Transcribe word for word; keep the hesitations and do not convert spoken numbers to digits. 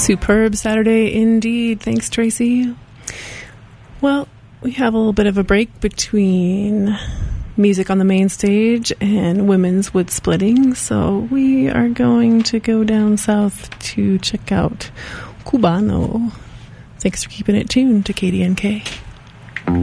Superb Saturday indeed. Thanks, Tracy. Well, we have a little bit of a break between music on the main stage and women's wood splitting, so we are going to go down south to check out Cubano. Thanks for keeping it tuned to K D N K.